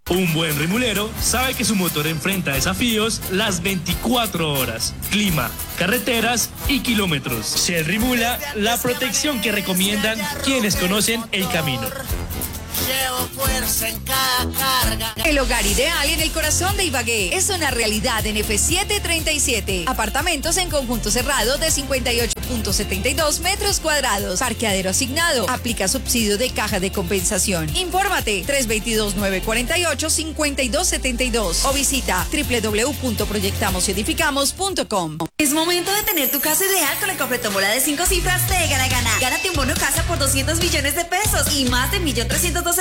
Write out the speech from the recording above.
Un buen rimulero sabe que su motor enfrenta desafíos las 24 horas, clima, carreteras y kilómetros. Shell Rimula, la protección que recomiendan quienes conocen el camino. Llevo fuerza en cada carga. El hogar ideal en el corazón de Ibagué es una realidad en F737. Apartamentos en conjunto cerrado de 58.72 metros cuadrados. Parqueadero asignado. Aplica subsidio de caja de compensación. Infórmate 322-948-5272 o visita www.proyectamosedificamos.com. Es momento de tener tu casa ideal con la completómbola de 5 cifras de Gana Gana. Gánate un bono casa por 200 millones de pesos y más de 1.312.000